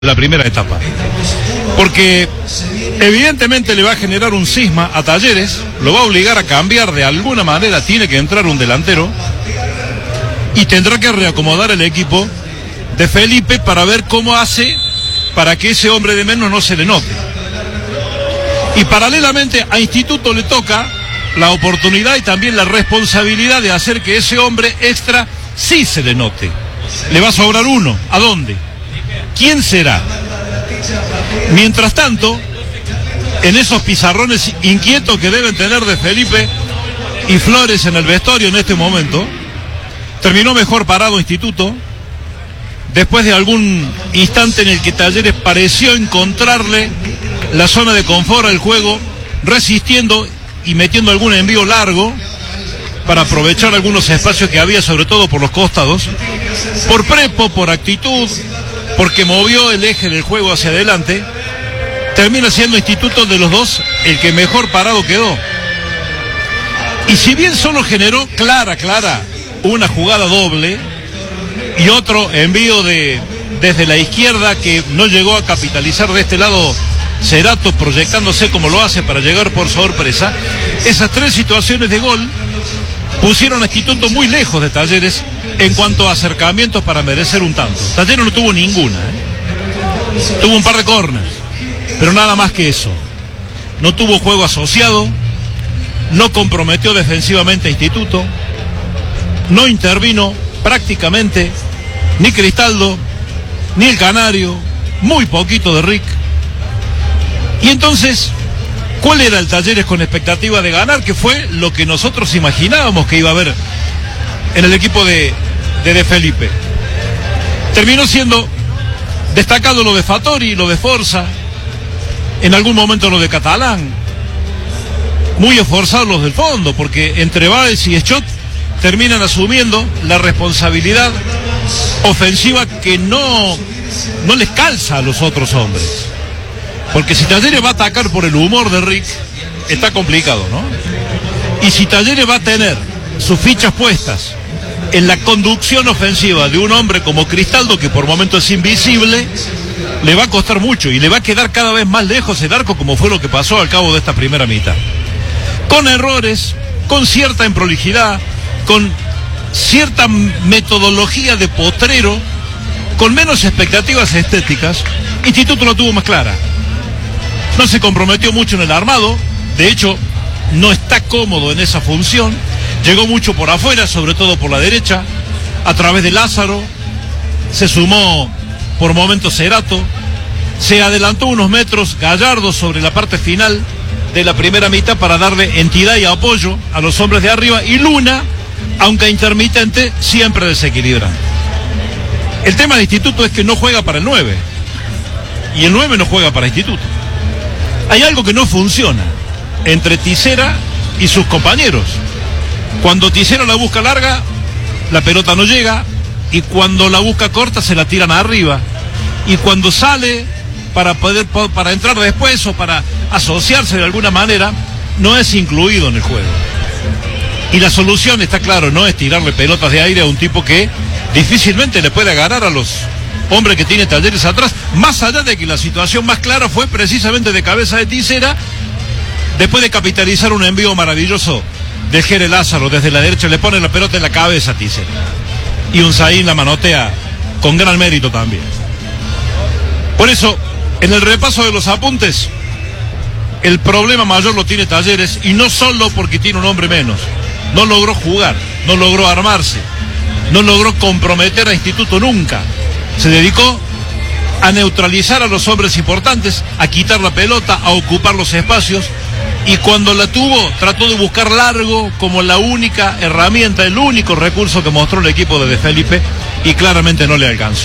la primera etapa, porque evidentemente le va a generar un cisma a Talleres, lo va a obligar a cambiar de alguna manera, tiene que entrar un delantero y tendrá que reacomodar el equipo de Felipe para ver cómo hace para que ese hombre de menos no se le note. Y paralelamente a Instituto le toca la oportunidad y también la responsabilidad de hacer que ese hombre extra sí se le note. Le va a sobrar uno, ¿a dónde? ¿Quién será? Mientras tanto, en esos pizarrones inquietos que deben tener de Felipe y Flores en el vestuario en este momento, terminó mejor parado Instituto, después de algún instante en el que Talleres pareció encontrarle la zona de confort al juego, resistiendo y metiendo algún envío largo para aprovechar algunos espacios que había, sobre todo por los costados, por prepo, por actitud, porque movió el eje del juego hacia adelante. Termina siendo Instituto de los dos el que mejor parado quedó. Y si bien solo generó clara una jugada doble y otro envío desde la izquierda que no llegó a capitalizar de este lado Cerato, proyectándose como lo hace para llegar por sorpresa, esas tres situaciones de gol pusieron a Instituto muy lejos de Talleres en cuanto a acercamientos para merecer un tanto. Talleres no tuvo ninguna, tuvo un par de córneres, pero nada más que eso. No tuvo juego asociado, no comprometió defensivamente a Instituto, no intervino prácticamente ni Cristaldo, ni el Canario, muy poquito de Rick. Y entonces, ¿cuál era el Talleres con expectativa de ganar? Que fue lo que nosotros imaginábamos que iba a haber en el equipo de Felipe. Terminó siendo destacado lo de Fattori, lo de Forza, en algún momento lo de Catalán. Muy esforzados los del fondo, porque entre Báez y Schott terminan asumiendo la responsabilidad ofensiva que no les calza a los otros hombres. Porque si Talleres va a atacar por el humor de Rick, está complicado, ¿no? Y si Talleres va a tener sus fichas puestas en la conducción ofensiva de un hombre como Cristaldo, que por momentos es invisible, le va a costar mucho y le va a quedar cada vez más lejos el arco, como fue lo que pasó al cabo de esta primera mitad. Con errores, con cierta improlijidad, con cierta metodología de potrero, con menos expectativas estéticas, Instituto lo tuvo más clara. No se comprometió mucho en el armado, de hecho no está cómodo en esa función, llegó mucho por afuera, sobre todo por la derecha, a través de Lázaro, se sumó por momentos Cerato, se adelantó unos metros Gallardo sobre la parte final de la primera mitad para darle entidad y apoyo a los hombres de arriba, y Luna, aunque intermitente, siempre desequilibra. El tema de Instituto es que no juega para el 9, y el 9 no juega para Instituto. Hay algo que no funciona entre Tisera y sus compañeros. Cuando Tisera la busca larga, la pelota no llega, y cuando la busca corta se la tiran arriba, y cuando sale para entrar después o para asociarse de alguna manera, no es incluido en el juego. Y la solución, está claro, no es tirarle pelotas de aire a un tipo que difícilmente le puede agarrar a los hombres que tiene Talleres atrás, más allá de que la situación más clara fue precisamente de cabeza de Tisera, después de capitalizar un envío maravilloso de Jere Lázaro desde la derecha, le pone la pelota en la cabeza a Tisera, y Unzaín la manotea con gran mérito también. Por eso, en el repaso de los apuntes, el problema mayor lo tiene Talleres, y no solo porque tiene un hombre menos. No logró jugar, no logró armarse, no logró comprometer a Instituto nunca. Se dedicó a neutralizar a los hombres importantes, a quitar la pelota, a ocupar los espacios, y cuando la tuvo trató de buscar largo como la única herramienta, el único recurso que mostró el equipo de Felipe, y claramente no le alcanzó.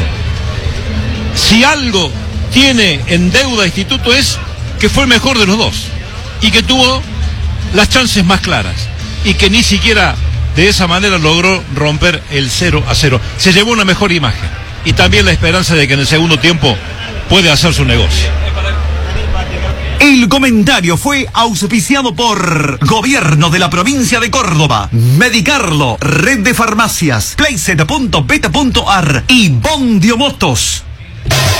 Si algo tiene en deuda Instituto es que fue el mejor de los dos y que tuvo las chances más claras, y que ni siquiera de esa manera logró romper el 0-0. Se llevó una mejor imagen y también la esperanza de que en el segundo tiempo puede hacer su negocio. El comentario fue auspiciado por Gobierno de la Provincia de Córdoba, Medicarlo, Red de Farmacias, Playset.beta.ar y Bondio Motos.